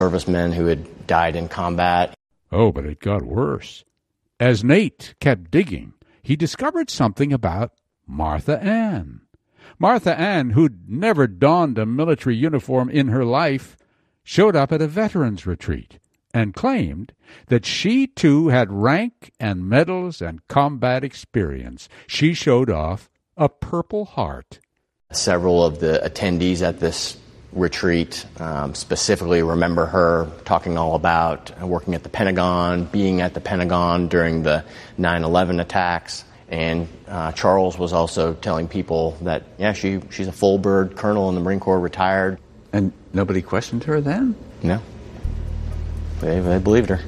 servicemen who had died in combat. Oh, but it got worse. As Nate kept digging, he discovered something about Martha Ann. Martha Ann, who'd never donned a military uniform in her life, showed up at a veterans retreat and claimed that she too had rank and medals and combat experience. She showed off a Purple Heart. Several of the attendees at this retreat specifically remember her talking all about working at the Pentagon, being at the Pentagon during the 9/11 attacks. And Charles was also telling people that, yeah, she's a full bird colonel in the Marine Corps, retired. And nobody questioned her then? No. They believed her.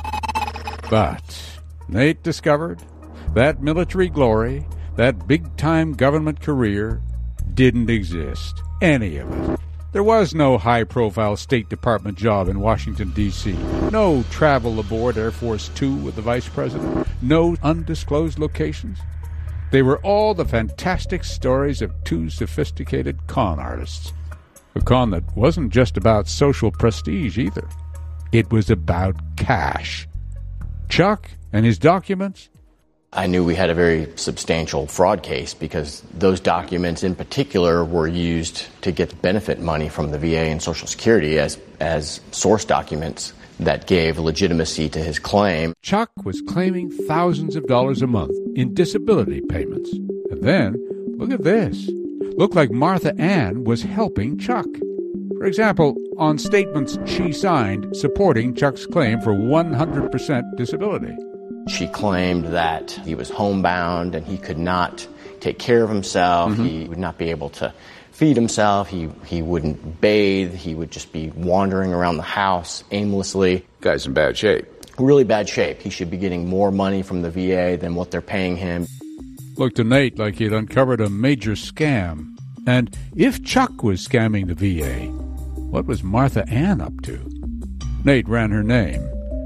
But Nate discovered that military glory, that big-time government career, didn't exist. Any of it. There was no high-profile State Department job in Washington, D.C., no travel aboard Air Force Two with the Vice President, no undisclosed locations. They were all the fantastic stories of two sophisticated con artists. A con that wasn't just about social prestige either. It was about cash. Chuck and his documents? I knew we had a very substantial fraud case because those documents in particular were used to get benefit money from the VA and Social Security as source documents that gave legitimacy to his claim. Chuck was claiming thousands of dollars a month in disability payments. And then, look at this. Looked like Martha Ann was helping Chuck. For example, on statements she signed supporting Chuck's claim for 100% disability. She claimed that he was homebound and he could not take care of himself. Mm-hmm. He would not be able to feed himself. He wouldn't bathe. He would just be wandering around the house aimlessly. Guy's in bad shape. Really bad shape. He should be getting more money from the VA than what they're paying him. Looked to Nate like he'd uncovered a major scam. And if Chuck was scamming the VA, what was Martha Ann up to? Nate ran her name.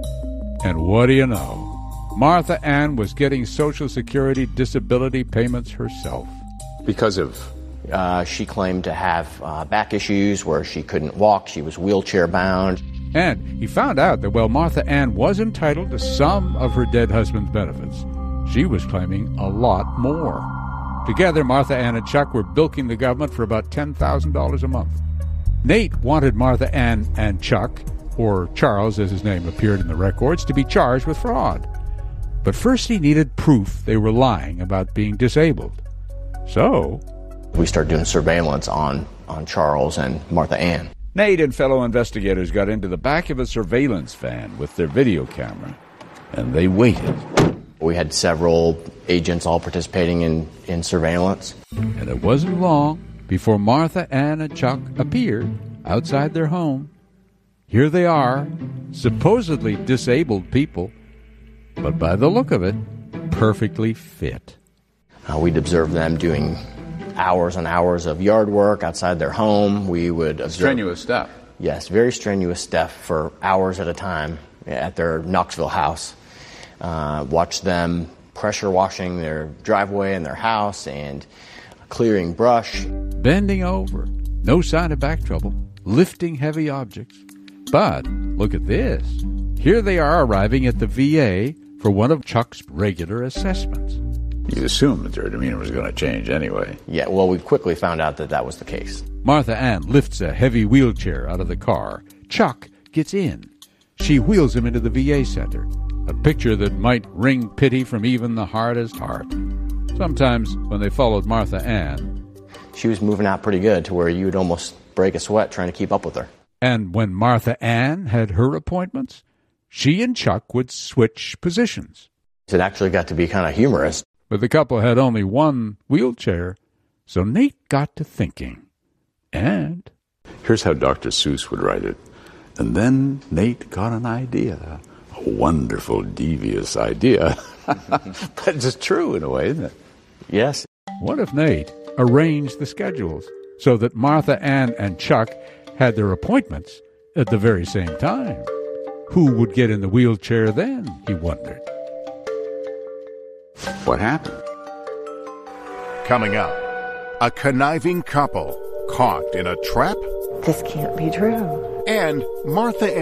And what do you know? Martha Ann was getting Social Security disability payments herself. Because of? She claimed to have back issues where she couldn't walk. She was wheelchair bound. And he found out that while Martha Ann was entitled to some of her dead husband's benefits, she was claiming a lot more. Together, Martha Ann and Chuck were bilking the government for about $10,000 a month. Nate wanted Martha Ann and Chuck, or Charles as his name appeared in the records, to be charged with fraud. But first he needed proof they were lying about being disabled. So we started doing surveillance on Charles and Martha Ann. Nate and fellow investigators got into the back of a surveillance van with their video camera, and they waited. We had several agents all participating in surveillance. And it wasn't long before Martha Ann and Chuck appeared outside their home. Here they are, supposedly disabled people, but by the look of it, perfectly fit. We'd observe them doing hours and hours of yard work outside their home. We would observe strenuous stuff. Yes, very strenuous stuff for hours at a time at their Knoxville house. Watch them pressure washing their driveway and their house and clearing brush. Bending over, no sign of back trouble, lifting heavy objects. But look at this. Here they are arriving at the VA for one of Chuck's regular assessments. You assumed that their demeanor was going to change anyway. Yeah, well, we quickly found out that was the case. Martha Ann lifts a heavy wheelchair out of the car. Chuck gets in. She wheels him into the VA center, a picture that might wring pity from even the hardest heart. Sometimes when they followed Martha Ann, she was moving out pretty good to where you would almost break a sweat trying to keep up with her. And when Martha Ann had her appointments, she and Chuck would switch positions. It actually got to be kind of humorous. But the couple had only one wheelchair, so Nate got to thinking. And here's how Dr. Seuss would write it. And then Nate got an idea. A wonderful, devious idea. But it's true in a way, isn't it? Yes. What if Nate arranged the schedules so that Martha Ann and Chuck had their appointments at the very same time? Who would get in the wheelchair then, he wondered. What happened? Coming up, a conniving couple caught in a trap. This can't be true. and Martha